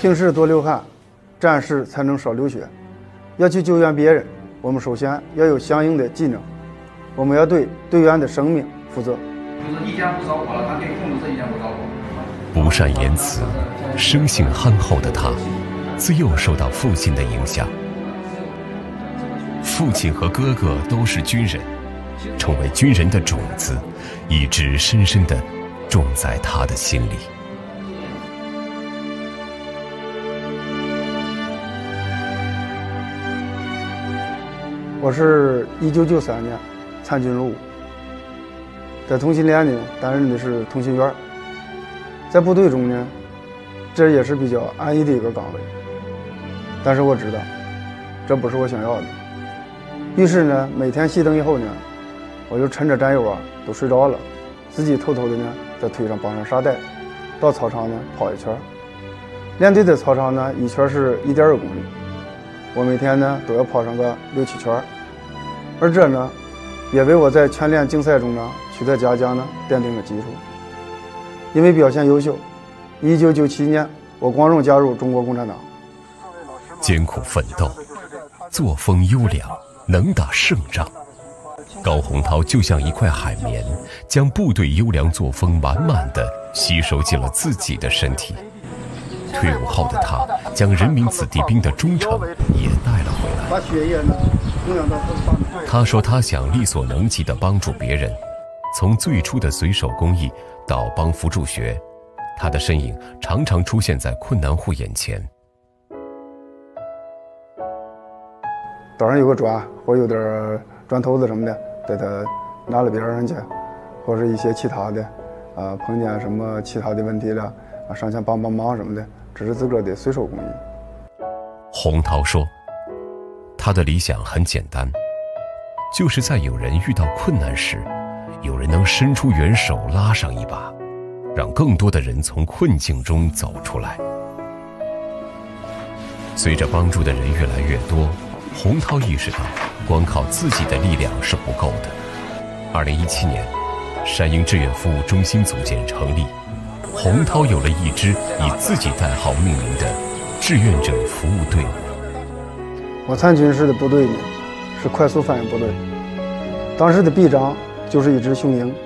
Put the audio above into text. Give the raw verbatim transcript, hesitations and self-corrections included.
平时多流汗，战时才能少流血。要去救援别人，我们首先要有相应的技能，我们要对队员的生命负责。 就是一点不着火了，他给控制这一点不着火。 不善言辞，生性憨厚的他，自幼受到父亲的影响。父亲和哥哥都是军人，成为军人的种子，一直深深地种在他的心里。 我是一九九三年参军入伍，在同心连呢担任的是通信员，在部队中呢，这也是比较安逸的一个岗位。但是我知道，这不是我想要的。于是呢，每天熄灯以后呢，我就趁着战友啊都睡着了，自己偷偷的呢在腿上绑上沙袋，到操场呢跑一圈。连队的操场呢一圈是一点二公里，我每天呢都要跑上个六七圈，而这呢也为我在全连竞赛中呢取得嘉奖呢奠定了基础。因为表现优秀，一九九七年我光荣加入中国共产党。 艰苦奋斗，作风优良，能打胜仗。高洪涛就像一块海绵，将部队优良作风满满地吸收进了自己的身体。退伍后的他，将人民子弟兵的忠诚也带了回来。 把血液呢供养到方面。 他说他想力所能及地帮助别人，从最初的随手公益到帮扶助学，他的身影常常出现在困难户眼前。 岛上有个砖或有点砖头子什么的，给他拿了边上去，或是一些其他的啊，碰见什么其他的问题了啊，上前帮帮忙什么的，这是自个儿的随手公益。 洪涛说，他的理想很简单，就是在有人遇到困难时，有人能伸出援手拉上一把，让更多的人从困境中走出来。随着帮助的人越来越多，洪涛意识到光靠自己的力量是不够的。二零一七年，山鹰志愿服务中心组建成立，洪涛有了一支以自己代号命名的志愿者服务队伍。 我参军时的部队呢是快速反应部队，当时的臂章就是一只雄鹰。